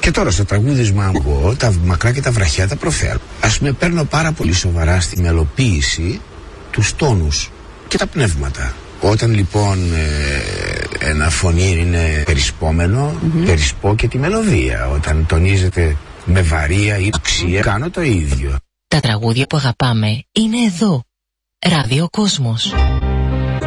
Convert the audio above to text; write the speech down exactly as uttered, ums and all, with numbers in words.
Και τώρα στο τραγούδι Μάγκο, τα μακρά και τα βραχιά τα προφέρω. Ας πούμε, παίρνω πάρα πολύ σοβαρά στη μελοποίηση τους τόνους και τα πνεύματα. Όταν λοιπόν ε, ένα φωνή είναι περισπόμενο, mm-hmm. περισπώ και τη μελωδία. Όταν τονίζεται με βαρία ή αξία, κάνω το ίδιο. Τα τραγούδια που αγαπάμε είναι εδώ. Ράδιο Κόσμος.